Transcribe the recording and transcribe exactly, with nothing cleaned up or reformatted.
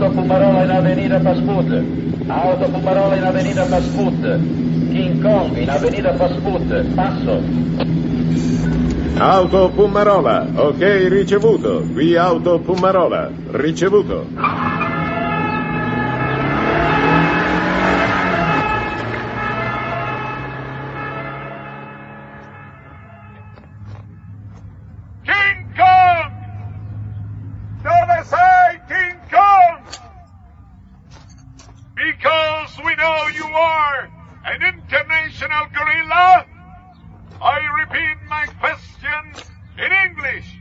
Auto Fumarola in Avenida Fast Food. Auto Fumarola in Avenida Fast Food. King Kong in Avenida Fast Food. Passo. Auto Fumarola. Ok, ricevuto. Qui Auto Fumarola. Ricevuto. Because we know you are an international gorilla, I repeat my question in English.